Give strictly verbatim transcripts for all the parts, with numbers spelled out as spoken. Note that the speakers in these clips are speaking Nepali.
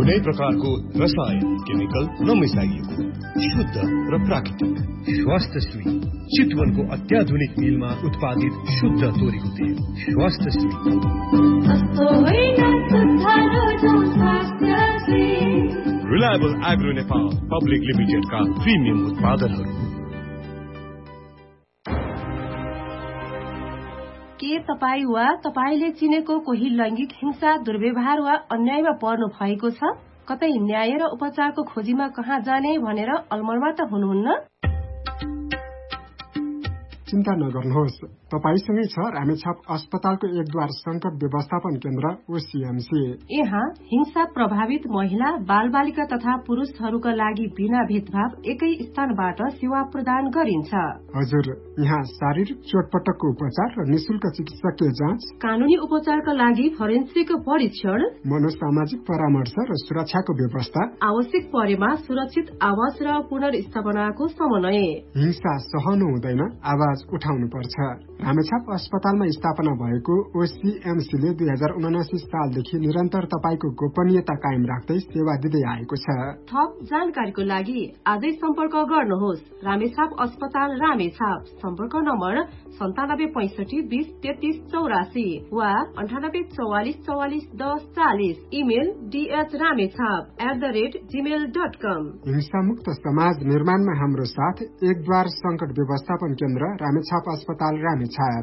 कुनै प्रकारको रसायन केमिकल नमिसाइएको शुद्ध र प्राकृतिक स्वास्थ्यश्री चितवनको अत्याधुनिक मिलमा उत्पादित शुद्ध तोरीको तेल स्वास्थ्यश्री। रिलायबल एग्रो नेपाल पब्लिक लिमिटेडका प्रिमियम उत्पादनहरू। के तपाईँ वा तपाईले चिनेको कोही लैंगिक हिंसा, दुर्व्यवहार वा अन्यायमा पर्नु भएको छ? कतै न्याय र उपचारको खोजीमा कहाँ जाने भनेर अलमलमा त हुनुहुन्न? चिन्ता नगर्नुहोस्, तपाईसँगै छ रामेछाप अस्पतालको एकद्वार संकट व्यवस्थापन केन्द्र ओसीएमसी। यहाँ हिंसा प्रभावित महिला, बाल बालिका तथा पुरुषहरूका लागि बिना भेदभाव एकै स्थानबाट सेवा प्रदान गरिन्छ। हजुर, यहाँ शारीरिक चोटपटकको उपचार र निशुल्क चिकित्सकीय जाँच, कानूनी उपचारका लागि फोरेन्सिक परीक्षण, मनोसामाजिक परामर्श र सुरक्षाको व्यवस्था, आवश्यक परेमा सुरक्षित आवास र पुनर्स्थापनाको समन्वय। हिंसा सहनु हुँदैन, आवाज उठाउनु पर्छ। रामेछाप अस्पतालमा स्थापना भएको ओसीएमसीले दुई हजार उनासी सालदेखि निरन्तर तपाईको गोपनीयता कायम राख्दै सेवा दिँदै आएको छ। थप जानकारीको लागि आजै सम्पर्क गर्नुहोस्। रामेछाप अस्पताल रामेछाप। सम्पर्क नम्बर सन्तानब्बे पैंसठी बीस तेत्तीस चौरासी वा अन्ठानब्बे चौवालिस चौवालिस दस चालिस। Email DH Ramechhap at the rate Gmail dot कम। हिंसामुक्त समाज निर्माणमा हाम्रो साथ एकद्वार संकट व्यवस्थापन केन्द्र रामेछाप अस्पताल रामेछाप।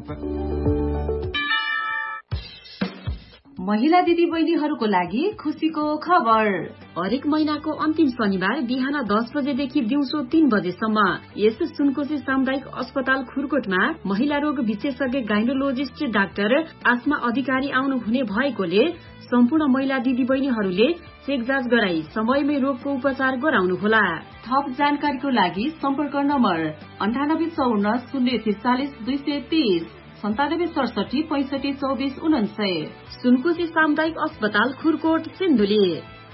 महिला दिदी बहिनीहरूको लागि खुसीको खबर। हरेक महिनाको अन्तिम शनिबार बिहान दस बजेदेखि दिउँसो तीन बजेसम्म यस सुनकोशी सामुदायिक अस्पताल खुरकोटमा महिला रोग विशेषज्ञ गाइनोलोजिस्ट डाक्टर आसमा अधिकारी आउनु हुने भएकोले सम्पूर्ण महिला दिदी बहिनीहरूले चेक जाँच गराई समयमै रोगको उपचार गराउनुहोला। थप जानकारीको लागि सम्पर्क नम्बर अन्ठानब्बे चौन्न शून्य त्रिचालिस दुई सय तीस सन्तानब्बे सडसठी पैंसठी चौबिस उनान्सय। सुनकोशी सामुदायिक अस्पताल खुरकोट सिन्धुली।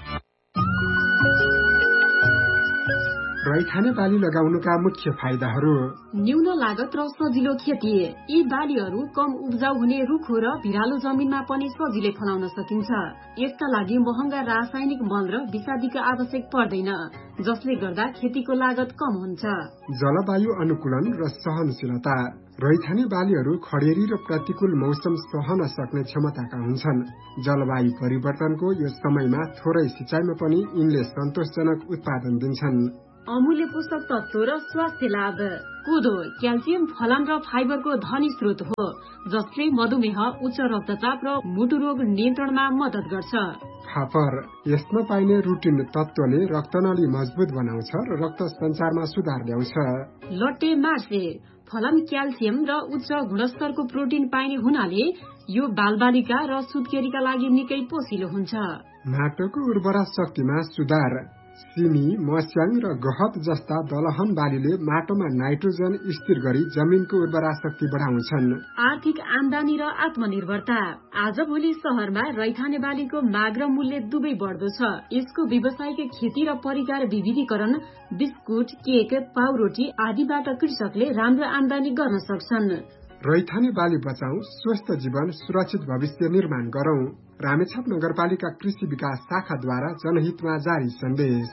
रैथाने बाली लगाउनुका मुख्य फाइदाहरू। न्यून लागत र सजिलो खेती। यी बालीहरू कम उब्जाउ हुने रुखो र भिरालो जमिनमा पनि सजिलै फलाउन सकिन्छ। यसका लागि महँगा रासायनिक मल र विषादीको आवश्यक पर्दैन, जसले गर्दा खेतीको लागत कम हुन्छ। जलवायु अनुकूलन र सहनशीलता। रैथाने बालीहरू खडेरी र प्रतिकूल मौसम सहन सक्ने क्षमताका हुन्छन्। जलवायु परिवर्तनको यो समयमा थोरै सिंचाइमा पनि यिनले सन्तोषजनक उत्पादन दिन्छन्। अमूल्य पोषक तत्व र स्वास्थ्य लाभ। कोदो क्याल्सियम, फलाम र फाइबरको धनी स्रोत हो, जसले मधुमेह, उच्च रक्तचाप र मुटु रोग नियन्त्रणमा मद्दत गर्छ। फापर यसमा पाइने रुटिन तत्वले रक्तनली मजबुत बनाउँछ र रक्त सञ्चारमा सुधार ल्याउँछ। लट्टे मार्से फलाम क्याल्सियम र उच्च गुणस्तरको प्रोटिन पाइने हुनाले यो बालबालिका र सुत्केरीका लागि निकै पोसिलो हुन्छ। माटोको उर्वरा शक्तिमा सुधार। सिमी, मस्याङ र गहत जस्ता दलहन बालीले माटोमा नाइट्रोजन स्थिर गरी जमिनको उर्वरा शक्ति बढाउँछन्। आर्थिक आमदानी र आत्मनिर्भरता। आजभोलि शहरमा रैथाने बालीको माग र मूल्य दुवै बढ्दो छ। यसको व्यावसायिक खेती र परिकार विविधीकरण, बिस्कुट, केक, पाउरोटी आदिबाट कृषकले राम्रो आमदानी गर्न सक्छन्। रैथाने बाली बचाऊ, स्वस्थ जीवन, सुरक्षित भविष्य निर्माण गरौं। रामेछाप नगरपालिका कृषि विकास शाखाद्वारा जनहितमा जारी सन्देश।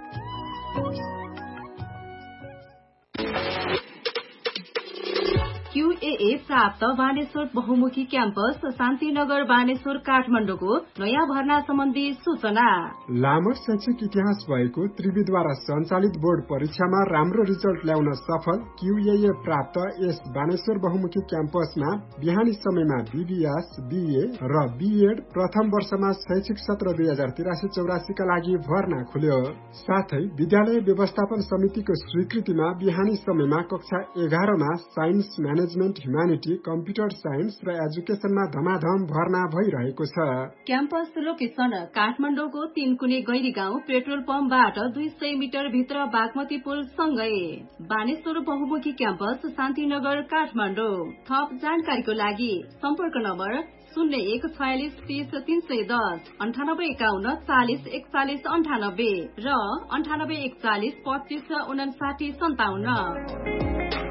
क्यूएए प्राप्त बानेश्वर बहुमुखी क्याम्पस शान्तिनगर बानेश्वर काठमाडौँको नयाँ भर्ना सम्बन्धी सूचना। लामो शैक्षिक इतिहास भएको त्रिविद्वारा सञ्चालित बोर्ड परीक्षामा राम्रो रिजल्ट ल्याउन सफल क्यूएए प्राप्त यस बानेश्वर बहुमुखी क्याम्पसमा बिहानी समयमा बीबीएस, बीए र बीएड प्रथम वर्षमा शैक्षिक सत्र दुई हजार तिरासी चौरासी का लागि भर्ना खुल्यो। साथै विद्यालय व्यवस्थापन समितिको स्वीकृतिमा बिहानी समयमा कक्षा एघारमा science, management, humanity, computer science र एजुकेशनमा धमाधम भर्ना भइरहेको छ। क्याम्पस लोकेसन काठमाडौँको तीनकुने गैरी गाउँ पेट्रोल पम्पबाट दुई सय मिटर भित्र बागमती पुल सँगै। बानेश्वर बहुमुखी क्याम्पस शान्तिनगर काठमाडौँ। थप जानकारीको लागि सम्पर्क नम्बर शून्य एक छयालिस तीस तीन सय दस अन्ठानब्बे एकाउन्न चालिस एकचालिस अन्ठानब्बे र अन्ठानब्बे एकचालिस पच्चिस उनासाठी सन्ताउन्न।